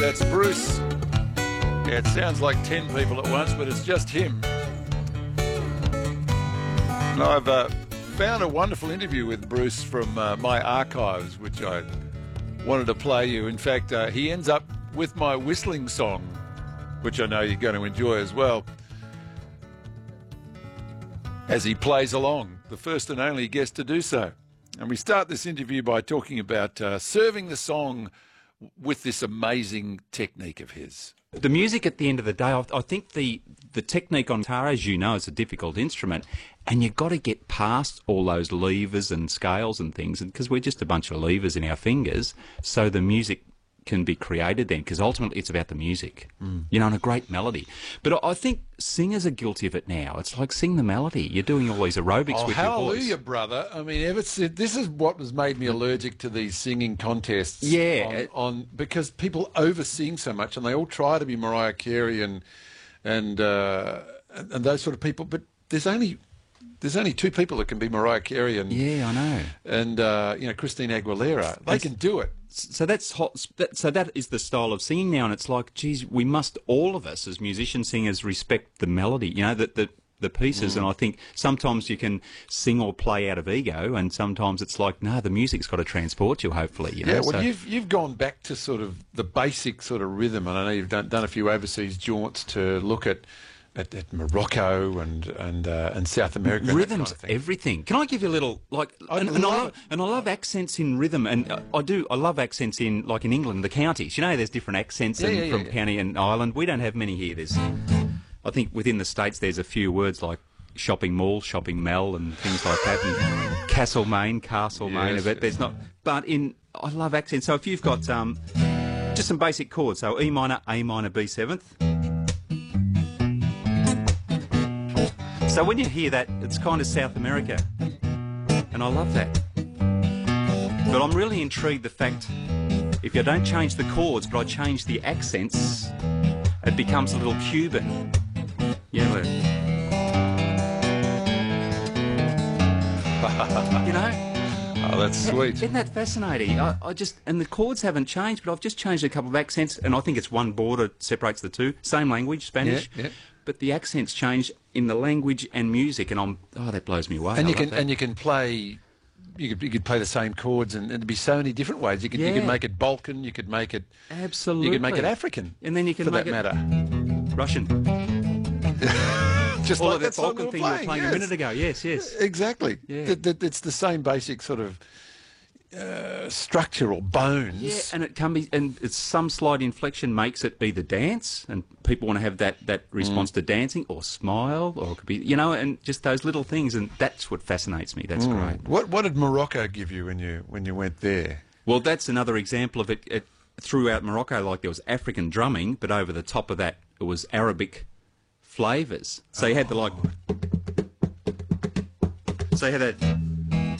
That's Bruce. Yeah, it sounds like 10 people at once, but it's just him. And I've found a wonderful interview with Bruce from my archives, which I wanted to play you. In fact, he ends up with my whistling song, which I know you're going to enjoy as well, as he plays along, the first and only guest to do so. And we start this interview by talking about serving the song with this amazing technique of his. The music at the end of the day, I think the technique on guitar, as you know, is a difficult instrument, and you've got to get past all those levers and scales and things, because we're just a bunch of levers in our fingers, so the music can be created then, because ultimately it's about the music, you know, and a great melody. But I think singers are guilty of it now. It's like, sing the melody. You're doing all these aerobics with your voice. Hallelujah, brother. I mean, this is what has made me allergic to these singing contests. Yeah. Because people over-sing so much, and they all try to be Mariah Carey and those sort of people, but there's only two people that can be Mariah Carey and yeah, I know, and Christina Aguilera. They can do it. So that's hot. So that is the style of singing now, and it's like, geez, we must, all of us as musicians, singers, respect the melody. You know, the pieces, and I think sometimes you can sing or play out of ego, and sometimes it's like, no, the music's got to transport you. Hopefully, you know. Yeah, well, you've gone back to sort of the basic sort of rhythm, and I know you've done a few overseas jaunts to look at Morocco and South America. Rhythm's that kind of thing. Everything. Can I give you a little, like, I love accents in rhythm, and I love accents in, like, in England, the counties. You know, there's different accents from county and island. We don't have many here. I think within the States there's a few words like shopping mall, shopping mall, and things like that, and Castlemaine, but there's not. But I love accents. So if you've got just some basic chords, so E minor, A minor, B seventh. So when you hear that, it's kind of South America, and I love that. But I'm really intrigued the fact, if you don't change the chords, but I change the accents, it becomes a little Cuban. Yeah, you know? Oh, that's sweet. Isn't that fascinating? And the chords haven't changed, but I've just changed a couple of accents, and I think it's one border separates the two. Same language, Spanish. Yeah. But the accents change in the language and music, and that blows me away. And you can play. You could play the same chords, and it'd be so many different ways. You could make it Balkan. You could make it absolutely. You could make it African, and then you can for make that it matter Russian. Just all like of that Balkan thing you were playing yes. a minute ago. Yes, exactly. Yeah. It's the same basic sort of structure or bones. Yeah, and it can be, and it's some slight inflection makes it be the dance, and people want to have that response to dancing, or smile, or it could be, you know, and just those little things, and that's what fascinates me. That's great. What did Morocco give you when you went there? Well, that's another example of it. Throughout Morocco, like, there was African drumming, but over the top of that, it was Arabic flavours. So you had the, like, so you had that.